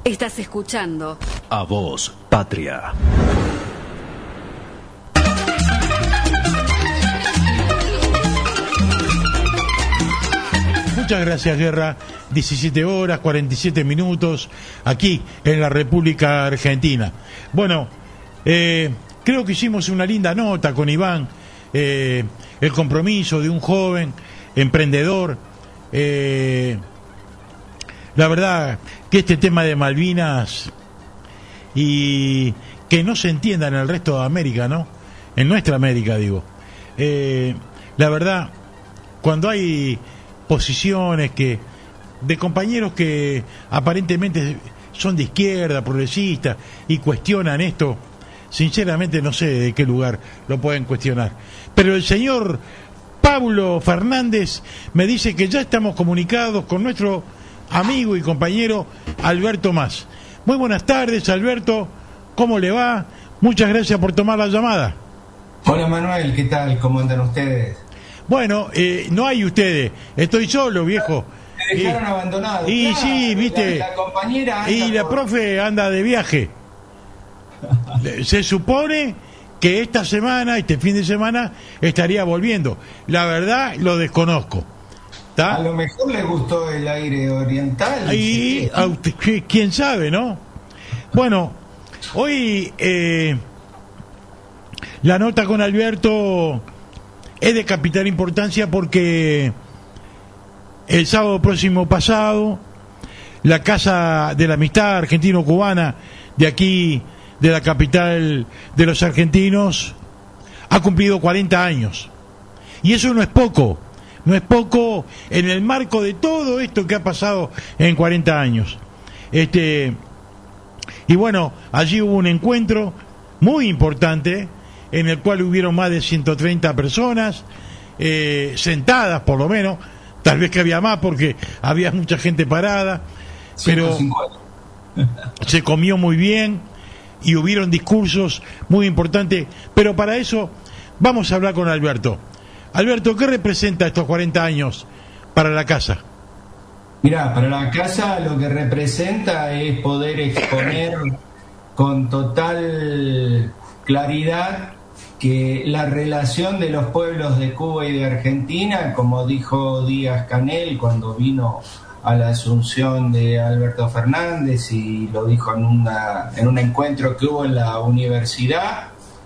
Estás escuchando A Voz Patria. Muchas gracias, Guerra. 17 horas, 47 minutos, aquí en la República Argentina. Bueno, creo que hicimos una linda nota con Iván, el compromiso de un joven emprendedor. La verdad que este tema de Malvinas, y que no se entienda en el resto de América, ¿no? En nuestra América, digo. La verdad, cuando hay posiciones de compañeros que aparentemente son de izquierda, progresistas, y cuestionan esto, sinceramente no sé de qué lugar lo pueden cuestionar. Pero el señor Pablo Fernández me dice que ya estamos comunicados con nuestro amigo y compañero Alberto Mas. Muy buenas tardes, Alberto, ¿cómo le va? Muchas gracias por tomar la llamada. Hola Manuel, ¿qué tal? ¿Cómo andan ustedes? Bueno, no hay ustedes, estoy solo, viejo. Me dejaron abandonado. Y claro, sí, viste. La compañera anda y la profe anda de viaje. Se supone que esta semana, este fin de semana, estaría volviendo. La verdad, lo desconozco. ¿Tá? A lo mejor le gustó el aire oriental. Y quién sabe, ¿no? Bueno, hoy la nota con Alberto es de capital importancia porque el sábado próximo pasado la Casa de la Amistad Argentino-Cubana de aquí, de la capital de los argentinos, ha cumplido 40 años. Y eso no es poco, no es poco en el marco de todo esto que ha pasado en 40 años. Y bueno, allí hubo un encuentro muy importante en el cual hubieron más de 130 personas sentadas, por lo menos, tal vez que había más porque había mucha gente parada, 150. Pero se comió muy bien y hubieron discursos muy importantes. Pero para eso vamos a hablar con Alberto. Alberto, ¿qué representa estos 40 años para la casa? Mirá, para la casa lo que representa es poder exponer con total claridad que la relación de los pueblos de Cuba y de Argentina, como dijo Díaz-Canel cuando vino a la asunción de Alberto Fernández, y lo dijo en un encuentro que hubo en la universidad,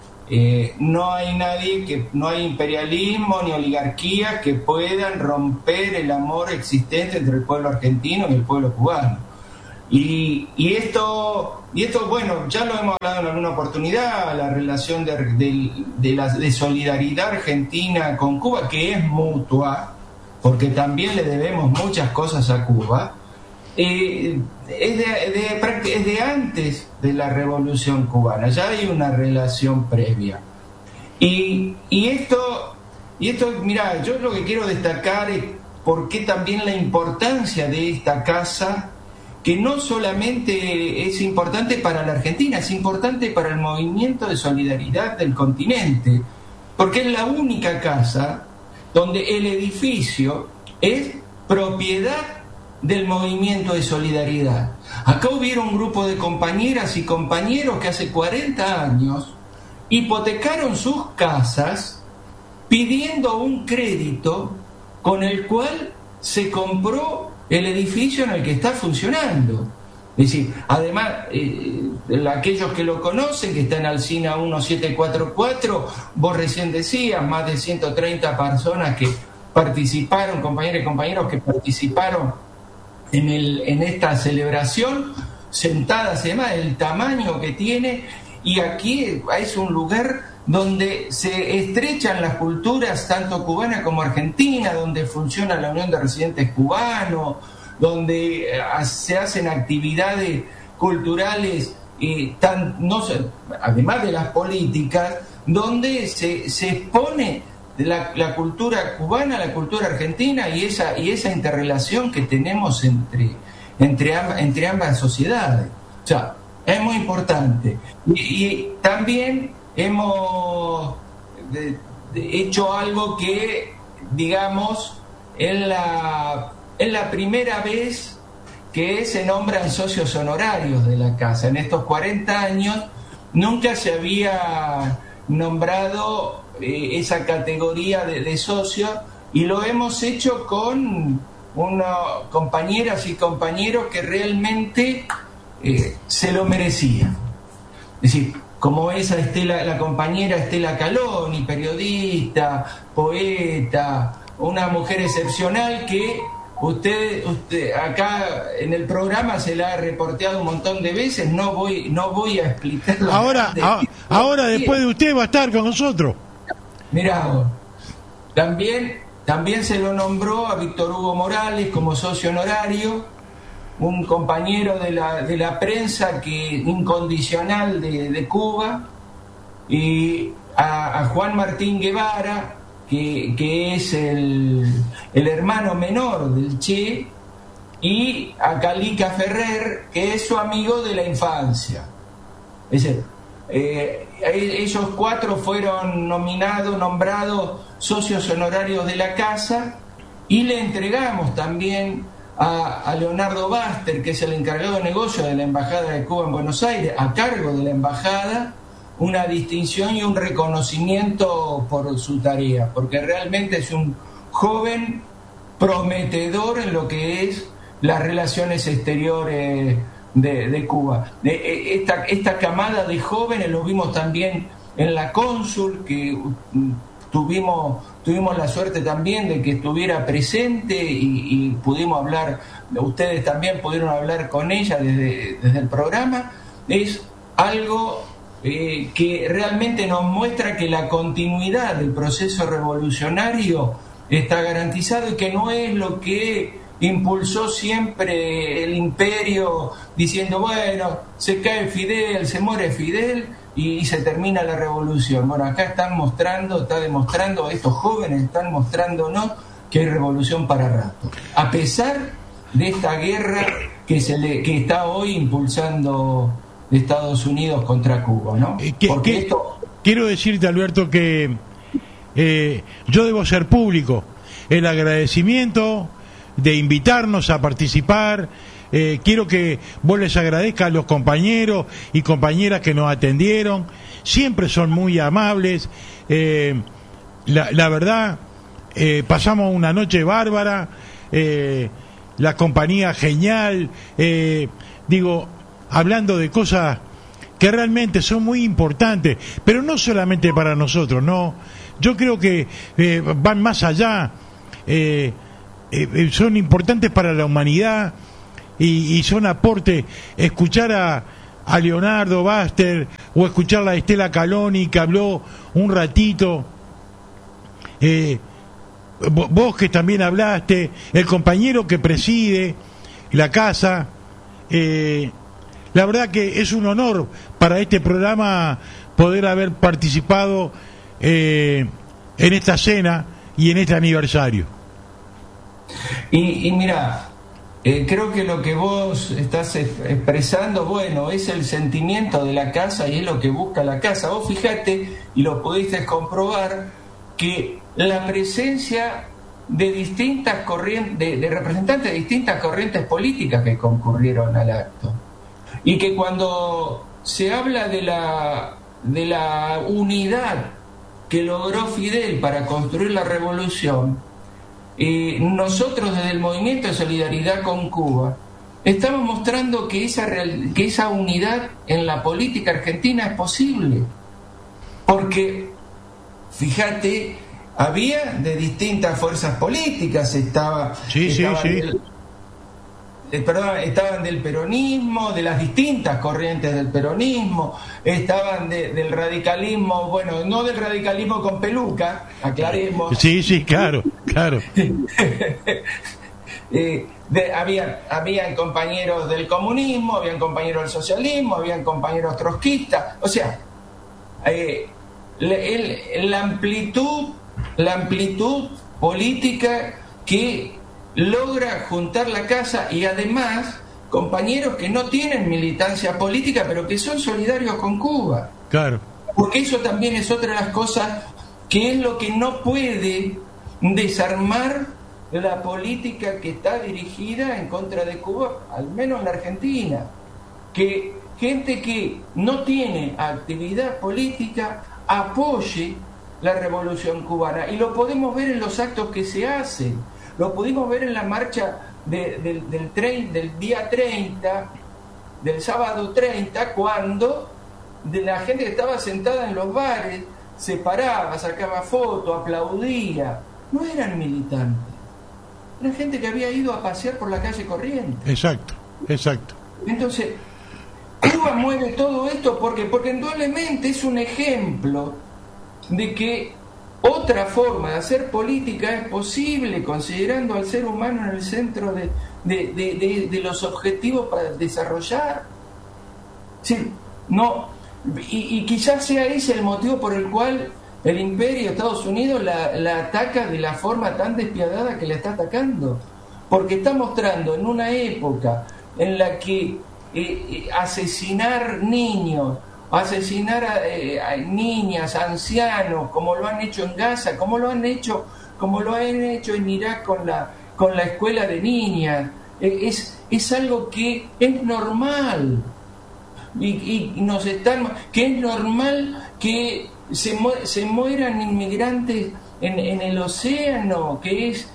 no hay imperialismo ni oligarquía que puedan romper el amor existente entre el pueblo argentino y el pueblo cubano. Y esto, bueno, ya lo hemos hablado en alguna oportunidad, la relación de solidaridad argentina con Cuba, que es mutua, porque también le debemos muchas cosas a Cuba, es de antes de la Revolución Cubana, ya hay una relación previa. Y esto, mirá, yo lo que quiero destacar es por qué también la importancia de esta casa, que no solamente es importante para la Argentina, es importante para el movimiento de solidaridad del continente, porque es la única casa donde el edificio es propiedad del movimiento de solidaridad. Acá hubieron un grupo de compañeras y compañeros que hace 40 años hipotecaron sus casas pidiendo un crédito con el cual se compró el edificio en el que está funcionando. Es decir, además, aquellos que lo conocen, que está en Alsina 1744, vos recién decías, más de 130 personas que participaron, compañeras y compañeros que participaron en esta celebración, sentadas, además, el tamaño que tiene, y aquí es un lugar donde se estrechan las culturas tanto cubana como argentina, donde funciona la Unión de Residentes Cubanos, donde se hacen actividades culturales, además de las políticas, donde se expone la cultura cubana, la cultura argentina y esa interrelación que tenemos entre ambas sociedades. O sea, es muy importante. Y también hemos hecho algo que, digamos, es la primera vez que se nombran socios honorarios de la casa. En estos 40 años nunca se había nombrado esa categoría de socios, y lo hemos hecho con compañeras y compañeros que realmente se lo merecían. Es decir, como esa la compañera Estela Caloni, periodista, poeta, una mujer excepcional que usted acá en el programa se la ha reporteado un montón de veces. No voy a explicarlo. Ahora después de usted va a estar con nosotros. Mirá, también se lo nombró a Víctor Hugo Morales como socio honorario, un compañero de la prensa incondicional de Cuba, y a Juan Martín Guevara, que es el hermano menor del Che, y a Calica Ferrer, que es su amigo de la infancia. Ellos 4 fueron nombrados socios honorarios de la casa, y le entregamos también a Leonardo Baster, que es el encargado de negocio de la Embajada de Cuba en Buenos Aires, a cargo de la embajada, una distinción y un reconocimiento por su tarea, porque realmente es un joven prometedor en lo que es las relaciones exteriores de Cuba. Esta camada de jóvenes lo vimos también en la cónsul, que tuvimos la suerte también de que estuviera presente, y pudimos hablar, ustedes también pudieron hablar con ella desde el programa. Es algo que realmente nos muestra que la continuidad del proceso revolucionario está garantizado, y que no es lo que impulsó siempre el imperio, diciendo, bueno, se cae Fidel, se muere Fidel y se termina la revolución. Bueno, acá está demostrando, estos jóvenes están mostrándonos que hay revolución para rato, a pesar de esta guerra que está hoy impulsando Estados Unidos contra Cuba, ¿no? Quiero decirte, Alberto, que yo debo ser público el agradecimiento de invitarnos a participar. Quiero que vos les agradezcas a los compañeros y compañeras que nos atendieron. Siempre son muy amables. La verdad, pasamos una noche bárbara. La compañía genial. Hablando de cosas que realmente son muy importantes, pero no solamente para nosotros, no. Yo creo que van más allá. Son importantes para la humanidad, y son aporte. Escuchar a Leonardo Baster, o escuchar a Estela Caloni, que habló un ratito, vos que también hablaste, el compañero que preside la casa. La verdad que es un honor para este programa poder haber participado en esta cena y en este aniversario. Y mira, creo que lo que vos estás expresando, bueno, es el sentimiento de la casa, y es lo que busca la casa. Vos fijate, y lo pudiste comprobar, que la presencia de distintas corrientes, de representantes de distintas corrientes políticas que concurrieron al acto, y que cuando se habla de la unidad que logró Fidel para construir la revolución, nosotros desde el Movimiento de Solidaridad con Cuba estamos mostrando que esa unidad en la política argentina es posible, porque fíjate, había de distintas fuerzas políticas, estaban del peronismo, de las distintas corrientes del peronismo, estaban del radicalismo, bueno, no del radicalismo con peluca, aclaremos. Sí, claro. Habían compañeros del comunismo, habían compañeros del socialismo, habían compañeros trotskistas, o sea, la amplitud política que logra juntar la casa, y además compañeros que no tienen militancia política, pero que son solidarios con Cuba. Claro. Porque eso también es otra de las cosas que es lo que no puede desarmar la política que está dirigida en contra de Cuba, al menos en la Argentina, que gente que no tiene actividad política apoye la revolución cubana, y lo podemos ver en los actos que se hacen, lo pudimos ver en la marcha del día 30, del sábado 30, cuando de la gente que estaba sentada en los bares se paraba, sacaba fotos, aplaudía. No eran militantes, eran gente que había ido a pasear por la calle Corrientes. Exacto. Entonces, Cuba mueve todo esto porque indudablemente es un ejemplo de que otra forma de hacer política es posible, considerando al ser humano en el centro de los objetivos para desarrollar. Sí, no, y quizás sea ese el motivo por el cual el imperio Estados Unidos la ataca de la forma tan despiadada que la está atacando, porque está mostrando en una época en la que asesinar niños, asesinar a niñas, ancianos, como lo han hecho en Gaza, como lo han hecho en Irak con la escuela de niñas, es algo que es normal, y nos están, que es normal que se mueran inmigrantes en el océano, que es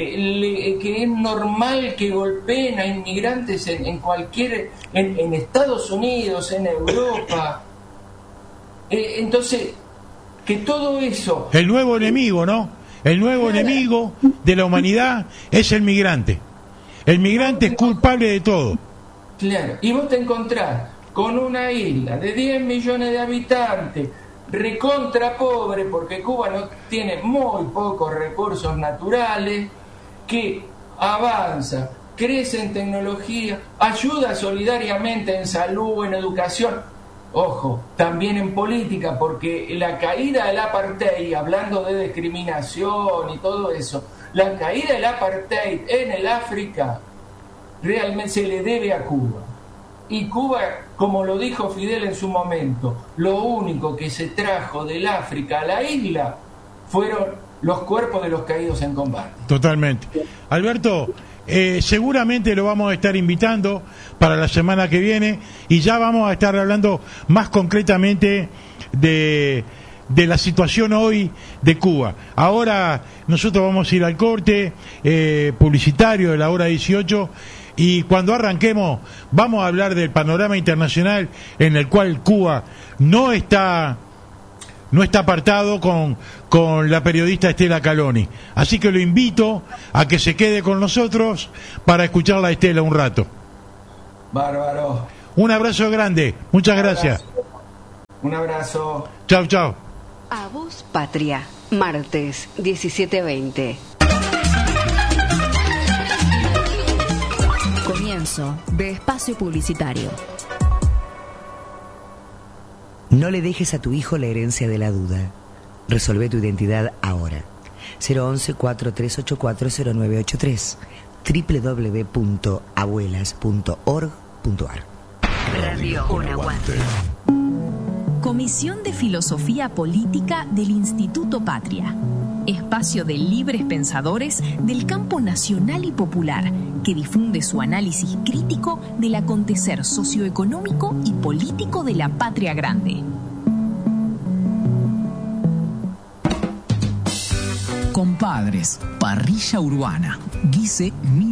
normal que golpeen a inmigrantes en Estados Unidos, en Europa. Entonces, que todo eso... El nuevo enemigo, ¿no? El nuevo enemigo de la humanidad es el migrante. El migrante es culpable de todo. Claro, y vos te encontrás con una isla de 10 millones de habitantes, recontra pobre, porque Cuba no tiene muy pocos recursos naturales, que avanza, crece en tecnología, ayuda solidariamente en salud, en educación, ojo, también en política, porque la caída del apartheid, hablando de discriminación y todo eso, la caída del apartheid en el África realmente se le debe a Cuba. Y Cuba, como lo dijo Fidel en su momento, lo único que se trajo del África a la isla fueron los cuerpos de los caídos en combate. Totalmente. Alberto, seguramente lo vamos a estar invitando para la semana que viene, y ya vamos a estar hablando más concretamente de la situación hoy de Cuba. Ahora nosotros vamos a ir al corte publicitario de la hora 18, y cuando arranquemos vamos a hablar del panorama internacional, en el cual Cuba no está apartado con la periodista Estela Caloni. Así que lo invito a que se quede con nosotros para escuchar a Estela un rato. Bárbaro. Un abrazo grande. Muchas gracias. Un abrazo. Chau, chau. A Voz Patria, martes 17:20. Comienzo de espacio publicitario. No le dejes a tu hijo la herencia de la duda. Resolvé tu identidad ahora. 011-4384-0983 www.abuelas.org.ar. Radio Un Aguante. Comisión de Filosofía Política del Instituto Patria. Espacio de libres pensadores del campo nacional y popular que difunde su análisis crítico del acontecer socioeconómico y político de la patria grande. Compadres, parrilla urbana, Guise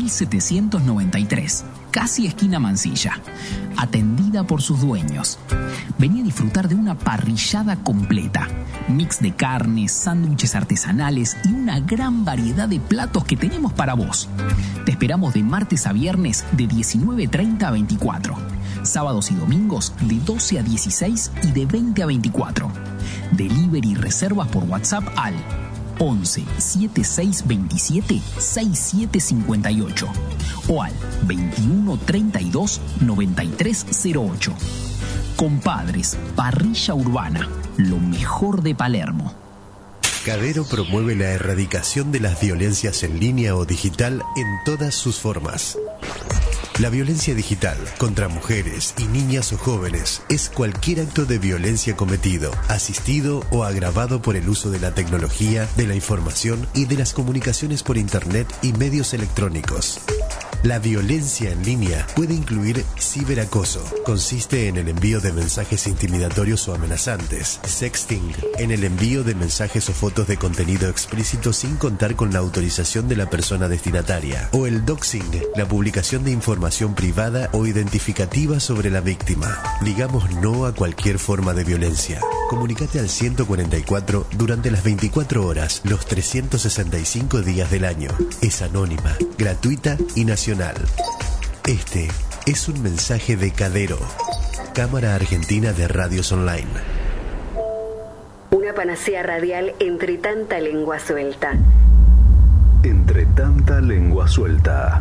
1793, casi esquina Mansilla, atendida por sus dueños. Vení a disfrutar de una parrillada completa, mix de carnes, sándwiches artesanales y una gran variedad de platos que tenemos para vos. Te esperamos de martes a viernes de 19:30 a 24, sábados y domingos de 12 a 16 y de 20 a 24. Delivery y reservas por WhatsApp al 11 7627 6758 o al 21 32 9308. Compadres, parrilla urbana, lo mejor de Palermo. Cadero promueve la erradicación de las violencias en línea o digital en todas sus formas. La violencia digital contra mujeres y niñas o jóvenes es cualquier acto de violencia cometido, asistido o agravado por el uso de la tecnología, de la información y de las comunicaciones por Internet y medios electrónicos. La violencia en línea puede incluir ciberacoso. Consiste en el envío de mensajes intimidatorios o amenazantes. Sexting, en el envío de mensajes o fotos de contenido explícito sin contar con la autorización de la persona destinataria. O el doxing, la publicación de información privada o identificativa sobre la víctima. Digamos no a cualquier forma de violencia. Comunícate al 144 durante las 24 horas, los 365 días del año. Es anónima, gratuita y nacional. Este es un mensaje de Cadero, Cámara Argentina de Radios Online. Una panacea radial entre tanta lengua suelta. Entre tanta lengua suelta.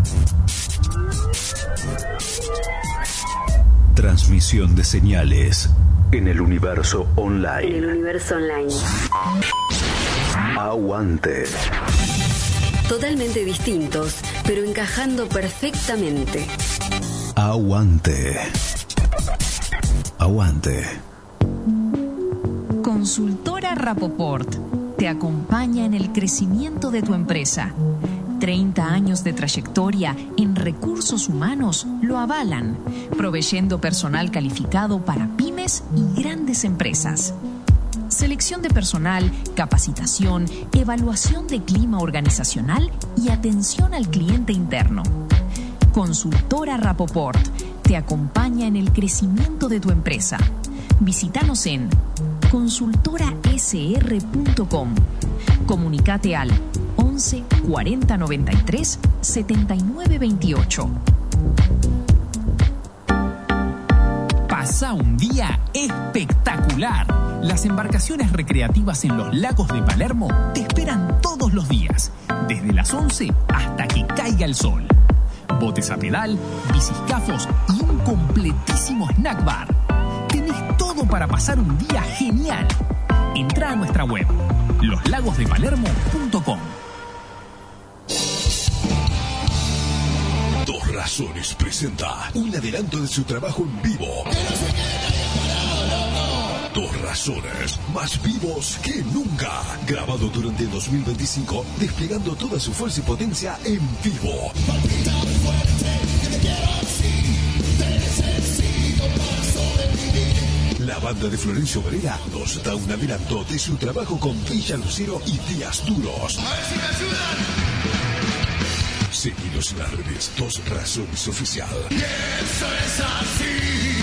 Transmisión de señales en el universo online. En el universo online. Aguante. Totalmente distintos, pero encajando perfectamente. Aguante. Aguante. Consultora Rapoport te acompaña en el crecimiento de tu empresa. 30 años de trayectoria en recursos humanos lo avalan, proveyendo personal calificado para pymes y grandes empresas. Selección de personal, capacitación, evaluación de clima organizacional y atención al cliente interno. Consultora Rapoport te acompaña en el crecimiento de tu empresa. Visítanos en consultorasr.com. Comunicate al 11 40 93 79 28. Pasa un día espectacular. Las embarcaciones recreativas en los lagos de Palermo te esperan todos los días, desde las 11 hasta que caiga el sol. Botes a pedal, biciscafos y un completísimo snack bar. Tenés todo para pasar un día genial. Entrá a nuestra web, loslagosdepalermo.com. Dos Razones presenta un adelanto de su trabajo en vivo. Dos Razones, más vivos que nunca. Grabado durante el 2025, desplegando toda su fuerza y potencia en vivo. La banda de Florencio Varela nos da un adelanto de su trabajo con Villa Lucero y Días Duros. A ver si me ayudan. Seguidos en las redes, Dos Razones Oficial. Y eso es así.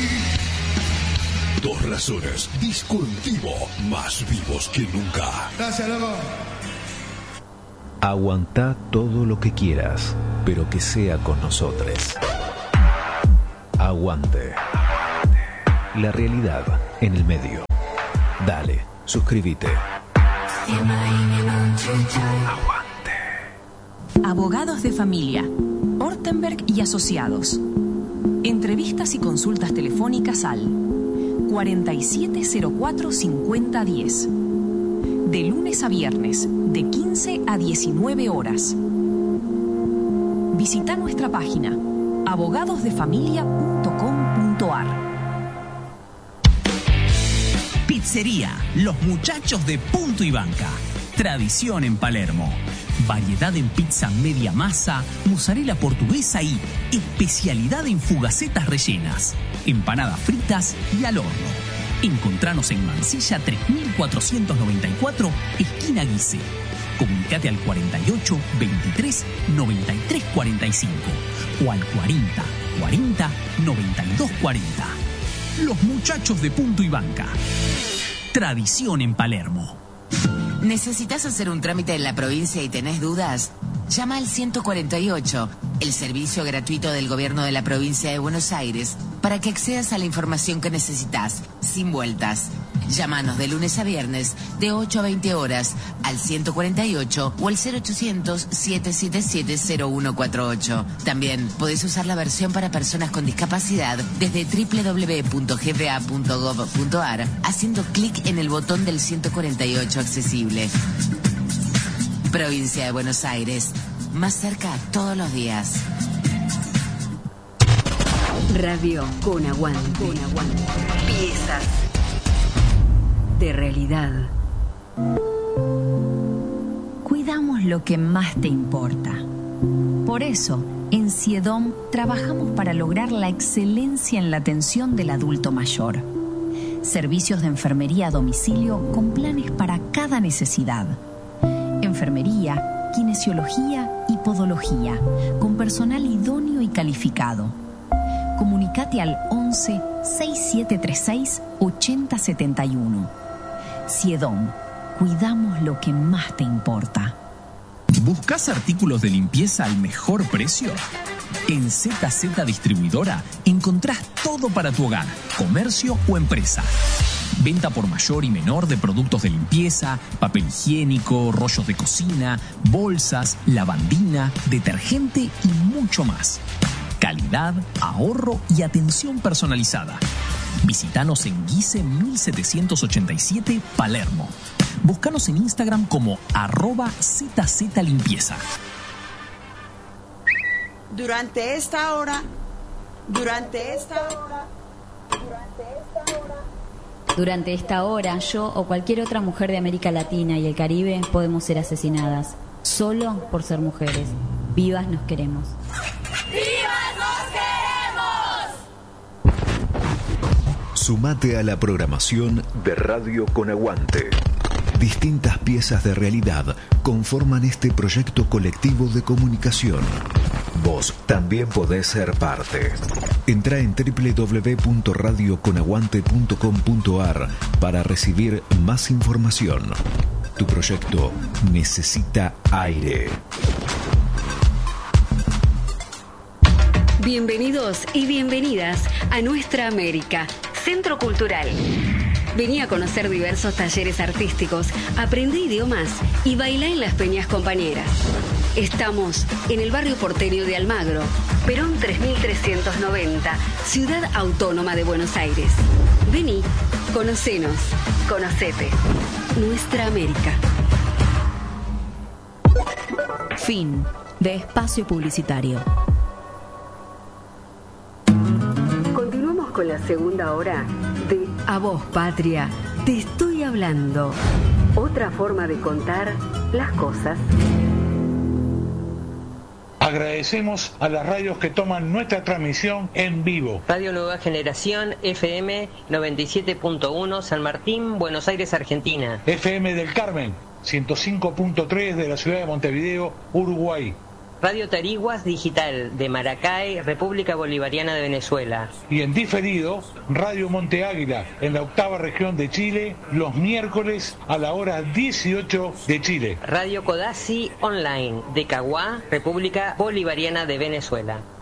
Dos Razones, disco en vivo, más vivos que nunca. Gracias, loco. Aguantá todo lo que quieras, pero que sea con nosotros. Aguante. La realidad en el medio. Dale, suscríbete. Aguante. Abogados de familia, Ortenberg y Asociados. Entrevistas y consultas telefónicas al 4704-5010. De lunes a viernes, de 15 a 19 horas. Visita nuestra página abogadosdefamilia.com.ar. Pizzería Los Muchachos de Punto y Banca. Tradición en Palermo. Variedad en pizza media masa, mozzarella portuguesa y especialidad en fugacetas rellenas, empanadas fritas y al horno. Encontranos en Mansilla 3494, esquina Guise. Comunicate al 48 23 93 45 o al 40 40 92 40. Los Muchachos de Punto y Banca. Tradición en Palermo. ¿Necesitas hacer un trámite en la provincia y tenés dudas? Llama al 148, el servicio gratuito del gobierno de la provincia de Buenos Aires, para que accedas a la información que necesitas, sin vueltas. Llámanos de lunes a viernes, de 8 a 20 horas, al 148 o al 0800-777-0148. También podés usar la versión para personas con discapacidad desde www.gva.gov.ar, haciendo clic en el botón del 148 accesible. Provincia de Buenos Aires, más cerca todos los días. Radio con aguante. Piezas de realidad. Cuidamos lo que más te importa. Por eso, en CIEDOM trabajamos para lograr la excelencia en la atención del adulto mayor. Servicios de enfermería a domicilio con planes para cada necesidad. Enfermería, kinesiología y podología, con personal idóneo y calificado. Comunicate al 11 6736 8071. CIEDOM, cuidamos lo que más te importa. ¿Buscas artículos de limpieza al mejor precio? En ZZ Distribuidora encontrás todo para tu hogar, comercio o empresa. Venta por mayor y menor de productos de limpieza, papel higiénico, rollos de cocina, bolsas, lavandina, detergente y mucho más. Calidad, ahorro y atención personalizada. Visítanos en Guise 1787, Palermo. Búscanos en Instagram como @ZZLimpieza. Durante esta hora, yo o cualquier otra mujer de América Latina y el Caribe podemos ser asesinadas, solo por ser mujeres. Vivas nos queremos. ¡Vivas nos queremos! Sumate a la programación de Radio con Aguante. Distintas piezas de realidad conforman este proyecto colectivo de comunicación. Vos también podés ser parte. Entrá en www.radioconaguante.com.ar para recibir más información. Tu proyecto necesita aire. Bienvenidos y bienvenidas a Nuestra América, Centro Cultural. Vení a conocer diversos talleres artísticos, aprendí idiomas y bailá en las peñas compañeras. Estamos en el barrio porteño de Almagro, Perón 3390, Ciudad Autónoma de Buenos Aires. Vení, conocenos, conocete. Nuestra América. Fin de espacio publicitario. Continuamos con la segunda hora de A Vos, Patria, te estoy hablando. Otra forma de contar las cosas. Agradecemos a las radios que toman nuestra transmisión en vivo. Radio Nueva Generación, FM 97.1, San Martín, Buenos Aires, Argentina. FM del Carmen, 105.3 de la ciudad de Montevideo, Uruguay. Radio Tariguas Digital de Maracay, República Bolivariana de Venezuela. Y en diferido, Radio Monte Águila, en la 8ª región de Chile, los miércoles a la hora 18 de Chile. Radio Codazzi Online de Caguá, República Bolivariana de Venezuela.